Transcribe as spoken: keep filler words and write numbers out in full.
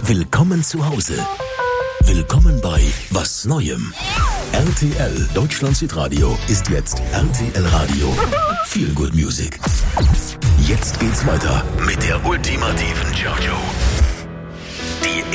Willkommen zu Hause. Willkommen bei Was Neuem. R T L Deutschland Südradio ist jetzt R T L Radio. Feel Good Music. Jetzt geht's weiter mit der ultimativen Jojo. Die